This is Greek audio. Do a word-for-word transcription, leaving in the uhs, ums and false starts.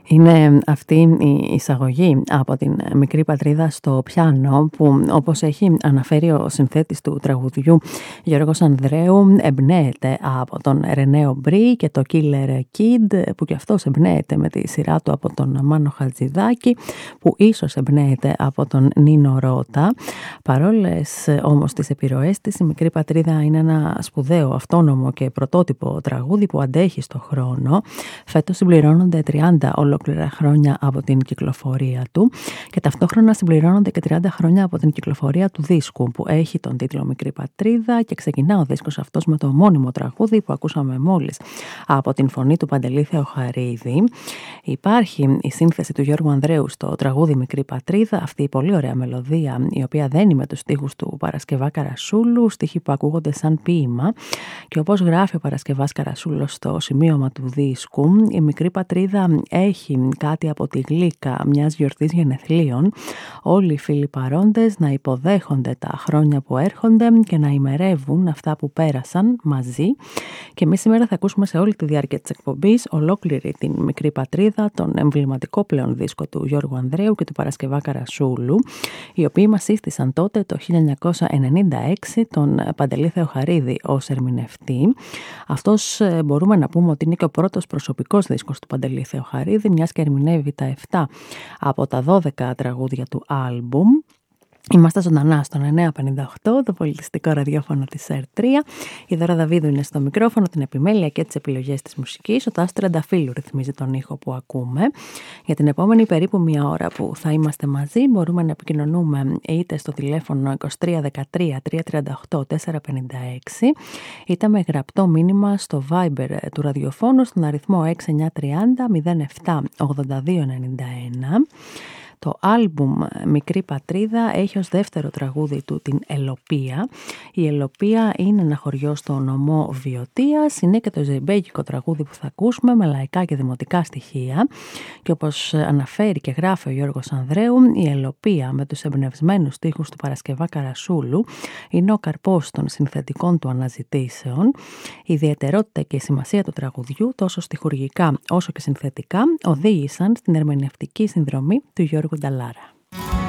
Είναι αυτή η εισαγωγή από την μικρή πατρίδα στο πιάνο που, όπως έχει αναφέρει ο συνθέτης του τραγουδιού Γιώργος Ανδρέου, εμπνέεται από τον Ρενέο Μπρι και το Killer Kid, που κι αυτός εμπνέεται με τη σειρά του από τον Μάνο Χατζηδάκη, που ίσως εμπνέεται από τον Νίνο Ρώτα. Παρόλες όμως τις επιρροές της, η μικρή πατρίδα είναι ένα σπουδαίο, αυτόνομο και πρωτότυπο τραγούδι που αντέχει στο χρόνο. Φέτος συμπληρώνονται τριάντα ολόκληρα χρόνια από την κυκλοφορία του και ταυτόχρονα συμπληρώνονται και τριάντα χρόνια από την κυκλοφορία του δίσκου που έχει τον τίτλο Μικρή Πατρίδα, και ξεκινά ο δίσκος αυτός με το μόνιμο τραγούδι που ακούσαμε μόλις από την φωνή του Παντελή Θεοχαρίδη. Υπάρχει η σύνθεση του Γιώργου Ανδρέου στο τραγούδι Μικρή Πατρίδα, αυτή η πολύ ωραία μελωδία η οποία δένει με τους στίχους του Παρασκευά Καρασούλου, στίχοι που ακούγονται σαν ποίημα, και όπως γράφει ο Παρασκευάς Καρασούλος στο σημείωμα του δίσκου, η Μικρή Πατρίδα έχει κάτι από τη γλύκα μιας γιορτής γενεθλίων. Όλοι οι φίλοι παρόντες να υποδέχονται τα χρόνια που έρχονται και να ημερεύουν αυτά που πέρασαν μαζί. Και εμείς σήμερα θα ακούσουμε σε όλη τη διάρκεια της εκπομπής ολόκληρη την Μικρή Πατρίδα, τον εμβληματικό πλέον δίσκο του Γιώργου Ανδρέου και του Παρασκευά Καρασούλου, οι οποίοι μας σύστησαν τότε το χίλια εννιακόσια ενενήντα έξι τον Παντελή Θεοχαρίδη ως ερμηνευτή. Αυτός μπορούμε να πούμε ότι είναι και ο πρώτος προσωπικός δίσκος του Παντελή Θεοχαρίδη, μιας και ερμηνεύει τα επτά από τα δώδεκα τραγούδια του άλμπουμ. Είμαστε ζωντανά στον εννιακόσια πενήντα οκτώ, το πολιτιστικό ραδιόφωνο της ΕΡ τρία. Η Δώρα Δαβίδου είναι στο μικρόφωνο, την επιμέλεια και τις επιλογές της μουσικής. Ο Τάσος Τρενταφύλου ρυθμίζει τον ήχο που ακούμε. Για την επόμενη περίπου μία ώρα που θα είμαστε μαζί, μπορούμε να επικοινωνούμε είτε στο τηλέφωνο είκοσι τρία δεκατρία τριακόσια τριάντα οκτώ τετρακόσια πενήντα έξι, είτε με γραπτό μήνυμα στο Viber του ραδιοφώνου στον αριθμό έξι εννιά τριάντα μηδέν επτά ογδόντα δύο ενενήντα ένα. Το άλμπουμ Μικρή Πατρίδα έχει ως δεύτερο τραγούδι του την Ελοπία. Η Ελοπία είναι ένα χωριό στο νομό Βιωτίας, είναι και το ζεϊμπέκικο τραγούδι που θα ακούσουμε με λαϊκά και δημοτικά στοιχεία, και όπως αναφέρει και γράφει ο Γιώργος Ανδρέου, η Ελοπία με τους εμπνευσμένους στίχους του Παρασκευά Καρασούλου είναι ο καρπός των συνθετικών του αναζητήσεων. Η ιδιαιτερότητα και η σημασία του τραγουδιού, τόσο στιχουργικά όσο και συνθετικά, οδήγησαν στην ερμηνευτική συνδρομή του Γιώργου Νταλάρα.